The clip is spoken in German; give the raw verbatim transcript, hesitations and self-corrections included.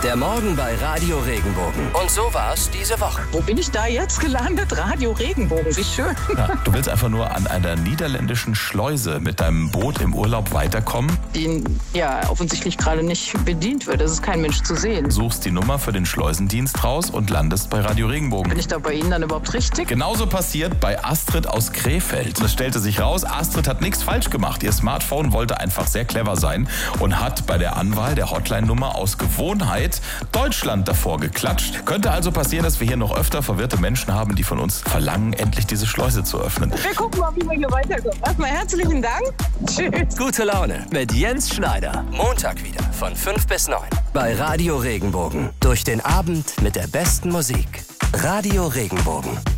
Der Morgen bei Radio Regenbogen. Und so war es diese Woche. Wo bin ich da jetzt gelandet? Radio Regenbogen, wie schön. Ja, du willst einfach nur an einer niederländischen Schleuse mit deinem Boot im Urlaub weiterkommen? Die ja offensichtlich gerade nicht bedient wird. Das ist kein Mensch zu sehen. Suchst die Nummer für den Schleusendienst raus und landest bei Radio Regenbogen. Bin ich da bei Ihnen dann überhaupt richtig? Genauso passiert bei Astrid aus Krefeld. Es stellte sich raus, Astrid hat nichts falsch gemacht. Ihr Smartphone wollte einfach sehr clever sein und hat bei der Anwahl der Hotline-Nummer aus Gewohnheit Deutschland davor geklatscht. Könnte also passieren, dass wir hier noch öfter verwirrte Menschen haben, die von uns verlangen, endlich diese Schleuse zu öffnen. Wir gucken mal, wie wir hier weiterkommen. Erstmal herzlichen Dank. Tschüss. Gute Laune mit Jens Schneider. Montag wieder von fünf bis neun. Bei Radio Regenbogen. Durch den Abend mit der besten Musik. Radio Regenbogen.